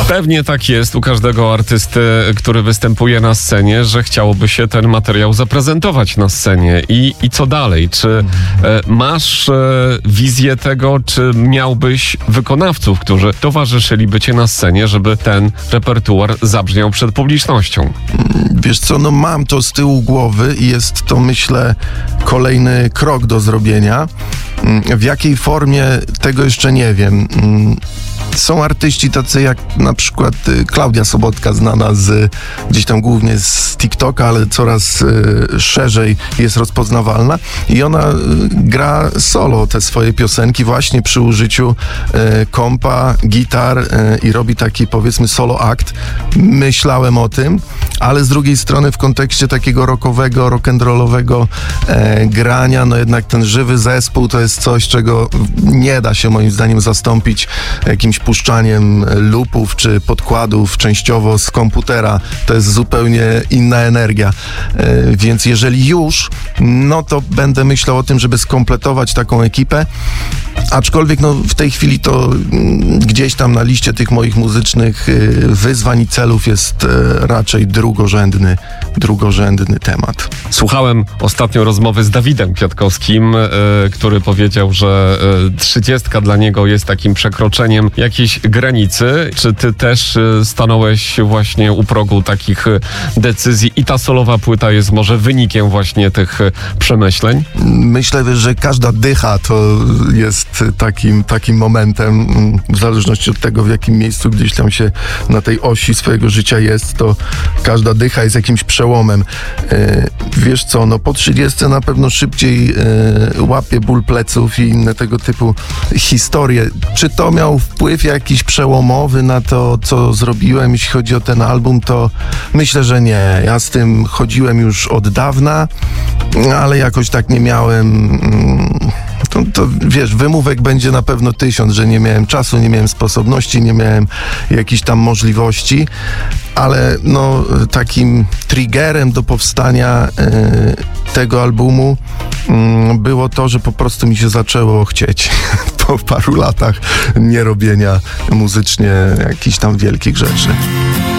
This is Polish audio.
Pewnie tak jest u każdego artysty, który występuje na scenie, że chciałoby się ten materiał zaprezentować na scenie. I co dalej? Czy masz wizję tego, czy miałbyś wykonawców, którzy towarzyszyliby cię na scenie, żeby ten repertuar zabrzmiał przed publicznością? Wiesz co, no mam to z tyłu głowy i jest to, myślę, kolejny krok do zrobienia. W jakiej formie, tego jeszcze nie wiem. Są artyści tacy jak na przykład Klaudia Sobotka, znana gdzieś tam głównie z TikToka, ale coraz szerzej jest rozpoznawalna i ona gra solo te swoje piosenki właśnie przy użyciu kompa, gitar i robi taki, powiedzmy, solo akt. Myślałem o tym, ale z drugiej strony w kontekście takiego rockowego, rock'n'rollowego grania, no jednak ten żywy zespół to jest coś, czego nie da się moim zdaniem zastąpić jakimś puszczaniem loopów czy podkładów częściowo z komputera. To jest zupełnie inna energia. Więc jeżeli już, no to będę myślał o tym, żeby skompletować taką ekipę. Aczkolwiek no, w tej chwili to gdzieś tam na liście tych moich muzycznych wyzwań i celów jest raczej drugorzędny temat. Słuchałem ostatnio rozmowy z Dawidem Kwiatkowskim, który powiedział, że 30 dla niego jest takim przekroczeniem jakiejś granicy. Czy ty też stanąłeś właśnie u progu takich decyzji i ta solowa płyta jest może wynikiem właśnie tych przemyśleń? Myślę, że każda dycha to jest takim momentem, w zależności od tego, w jakim miejscu gdzieś tam się na tej osi swojego życia jest, to każda dycha jest jakimś przełomem. Wiesz co, no po 30 na pewno szybciej łapię ból pleców i inne tego typu historie. Czy to miał wpływ jakiś przełomowy na to, co zrobiłem, jeśli chodzi o ten album, to myślę, że nie. Ja z tym chodziłem już od dawna, ale jakoś tak nie miałem... To wiesz, wymówek będzie na pewno 1000, że nie miałem czasu, nie miałem sposobności, nie miałem jakichś tam możliwości, ale no takim triggerem do powstania tego albumu było to, że po prostu mi się zaczęło chcieć po paru latach nierobienia muzycznie jakichś tam wielkich rzeczy.